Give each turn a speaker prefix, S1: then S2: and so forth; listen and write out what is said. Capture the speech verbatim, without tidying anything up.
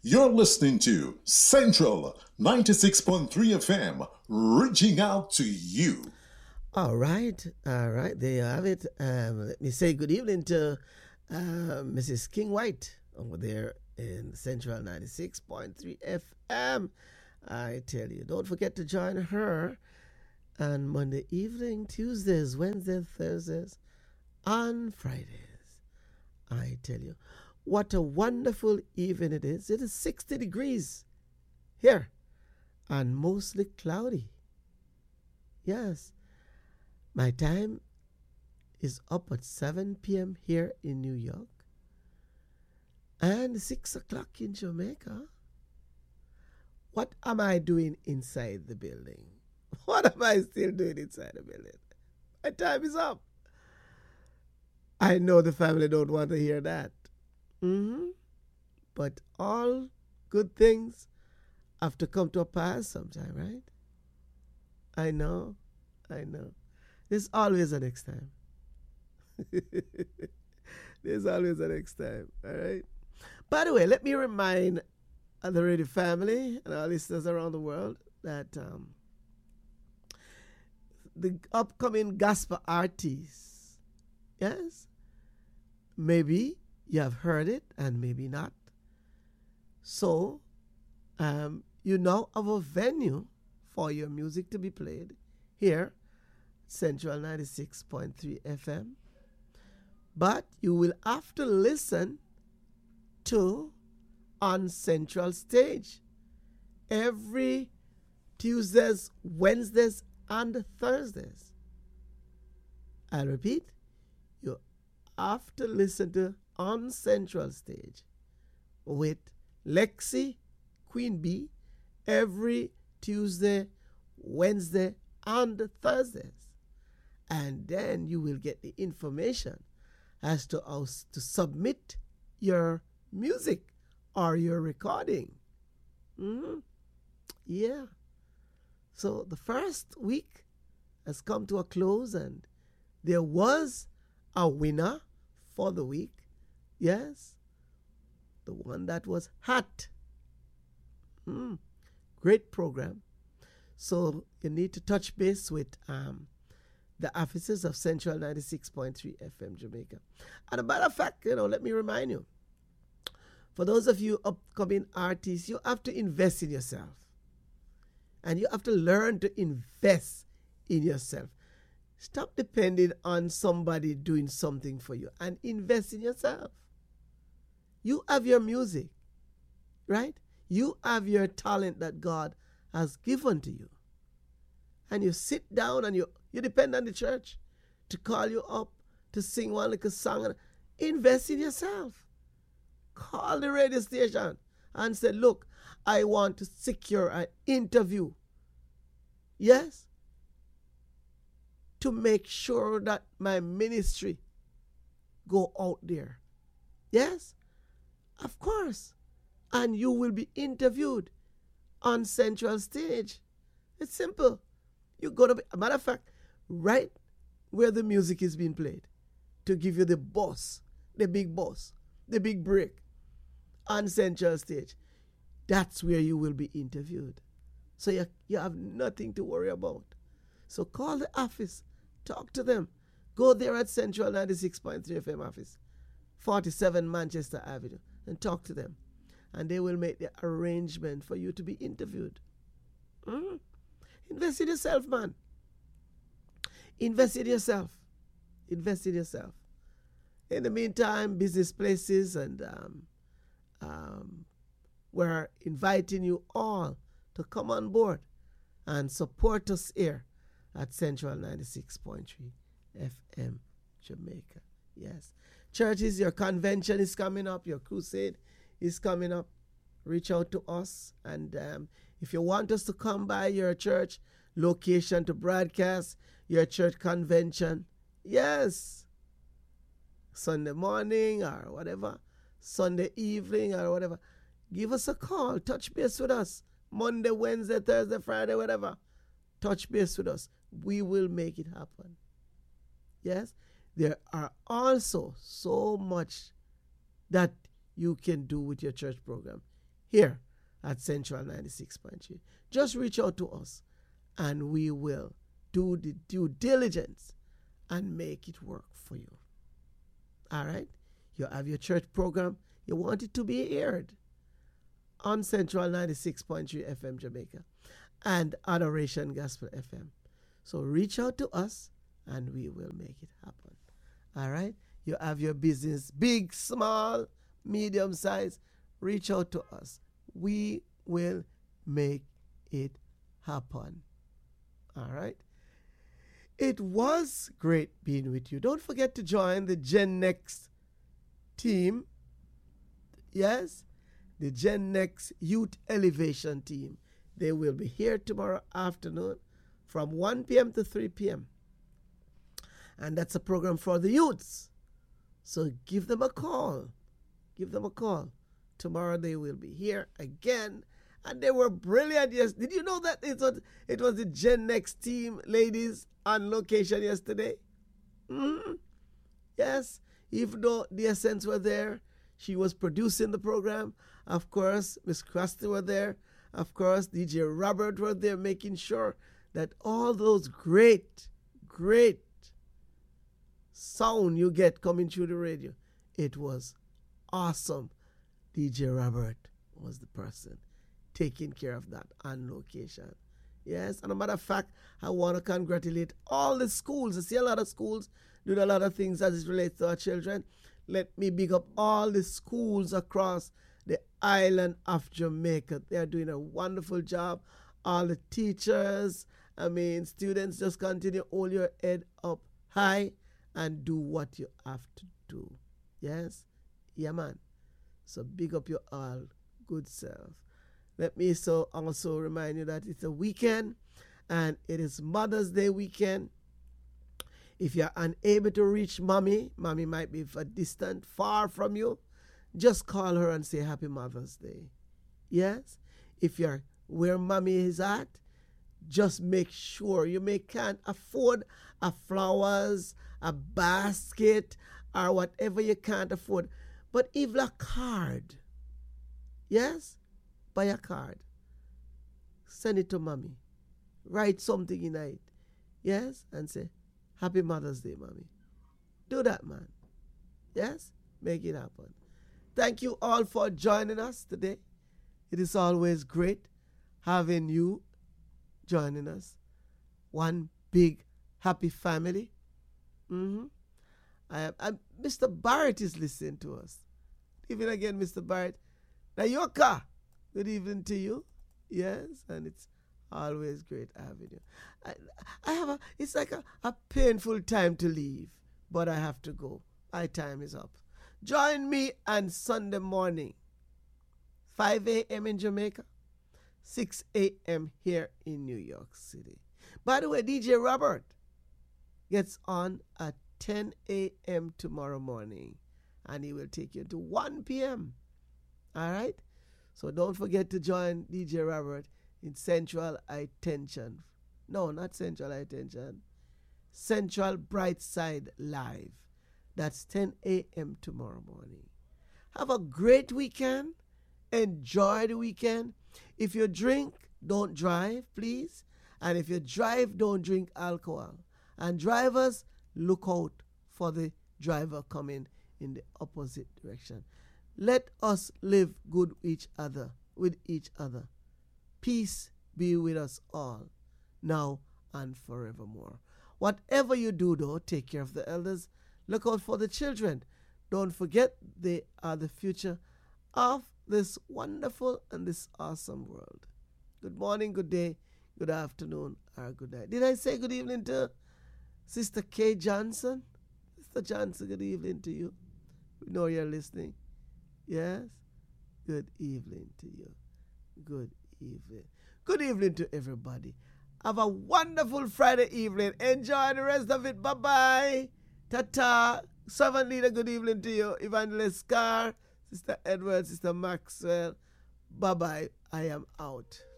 S1: You're listening to Central ninety-six point three F M, reaching out to you.
S2: All right, all right, there you have it. Um, let me say good evening to uh, Missus King White over there in Central ninety-six point three F M. I tell you, don't forget to join her on Monday evening, Tuesdays, Wednesdays, Thursdays, on Fridays. I tell you, what a wonderful evening it is. It is sixty degrees here and mostly cloudy. Yes. My time is up at seven p.m. here in New York and six o'clock in Jamaica. What am I doing inside the building? What am I still doing inside the building? My time is up. I know the family don't want to hear that. Mm-hmm. But all good things have to come to a pass sometime, right? I know. I know. There's always a next time. There's always a next time. All right. By the way, let me remind the radio family and our listeners around the world that um, the upcoming gospel artists, yes, maybe you have heard it and maybe not. So, um, you now have a venue for your music to be played here, Central ninety-six point three F M. But you will have to listen to On Central Stage every Tuesdays, Wednesdays, and Thursdays. I'll repeat, you have to listen to On Central Stage with Lexi Queen Bee every Tuesday, Wednesday, and Thursdays. And then you will get the information as to how to submit your music or your recording. Mm-hmm. Yeah. So the first week has come to a close and there was a winner for the week. Yes. The one that was hot. Mm. Great program. So you need to touch base with um, the offices of Central ninety-six point three F M Jamaica. And a matter of fact, you know, let me remind you, for those of you upcoming artists, you have to invest in yourself. And you have to learn to invest in yourself. Stop depending on somebody doing something for you and invest in yourself. You have your music, right? You have your talent that God has given to you. And you sit down and you, you depend on the church to call you up to sing one little song. And invest in yourself. Call the radio station and say, look, I want to secure an interview. Yes? To make sure that my ministry go out there. Yes? Of course. And you will be interviewed on Central Stage. It's simple. You go to, a matter of fact, right where the music is being played to give you the boss, the big boss, the big break on Central Stage. That's where you will be interviewed. So you, you have nothing to worry about. So call the office, talk to them. Go there at Central ninety-six point three F M office, forty-seven Manchester Avenue, and talk to them. And they will make the arrangement for you to be interviewed. Mm. Invest in yourself, man. Invest in yourself. Invest in yourself. In the meantime, business places and um, um, we're inviting you all to come on board and support us here at Central ninety-six point three F M Jamaica. Yes. Churches, your convention is coming up. Your crusade is coming up. Reach out to us. And um, if you want us to come by your church location to broadcast your church convention, yes, Sunday morning or whatever, Sunday evening or whatever, give us a call. Touch base with us. Monday, Wednesday, Thursday, Friday, whatever. Touch base with us. We will make it happen. Yes? There are also so much that you can do with your church program here at Central ninety-six point three. Just reach out to us and we will do the due diligence and make it work for you. All right? You have your church program. You want it to be aired on Central ninety-six point three F M Jamaica and Adoration Gospel F M. So reach out to us and we will make it happen. All right? You have your business, big, small, medium size. Reach out to us. We will make it happen. All right? It was great being with you. Don't forget to join the Gen Next team. Yes? The Gen Next Youth Elevation team. They will be here tomorrow afternoon from one p.m. to three p.m. And that's a program for the youths. So give them a call. Give them a call. Tomorrow they will be here again. And they were brilliant. Yes. Did you know that it was, it was the Gen Next team, ladies, on location yesterday? Mm-hmm. Yes. Even though the Essence were there, she was producing the program. Of course, Miss Krusty were there. Of course, D J Robert were there, making sure that all those great, great sound you get coming through the radio, it was awesome. D J Robert was the person taking care of that on location. Yes, and a matter of fact, I want to congratulate all the schools. I see a lot of schools doing a lot of things as it relates to our children. Let me big up all the schools across the island of Jamaica. They are doing a wonderful job. All the teachers, I mean, students, just continue to hold your head up high and do what you have to do. Yes? Yeah, man. So big up your all good self. Let me so also remind you that it's a weekend and it is Mother's Day weekend. If you're unable to reach mommy, mommy might be for distant, far from you, just call her and say Happy Mother's Day. Yes? If you're where mommy is at, just make sure you may can't afford a flowers, a basket, or whatever you can't afford. But even a card. Yes? Buy a card. Send it to mommy. Write something in it. Yes? And say, Happy Mother's Day, mommy. Do that, man. Yes? Make it happen. Thank you all for joining us today. It is always great having you joining us. One big happy family. Mm-hmm. I, I, Mister Barrett is listening to us. Even again, Mister Barrett. Nayoka, good evening to you. Yes, and it's always great having you. I, I have a, it's like a, a painful time to leave, but I have to go. My time is up. Join me on Sunday morning, five a.m. in Jamaica, six a.m. here in New York City. By the way, D J Robert gets on at ten a.m. tomorrow morning, and he will take you to one p.m. All right? So don't forget to join D J Robert in Central Attention. No, not Central Attention. Central Brightside Live. That's ten a.m. tomorrow morning. Have a great weekend. Enjoy the weekend. If you drink, don't drive, please. And if you drive, don't drink alcohol. And drivers, look out for the driver coming in the opposite direction. Let us live good with each other, with each other. Peace be with us all, now and forevermore. Whatever you do, though, take care of the elders. Look out for the children. Don't forget they are the future of this wonderful and this awesome world. Good morning, good day, good afternoon, or good night. Did I say good evening to Sister Kay Johnson? Sister Johnson, good evening to you. We know you're listening. Yes? Good evening to you. Good evening. Good evening to everybody. Have a wonderful Friday evening. Enjoy the rest of it. Bye-bye. Ta-ta. Servant leader, good evening to you. Evangelist Carr, Sister Edward, Sister Maxwell. Bye-bye. I am out.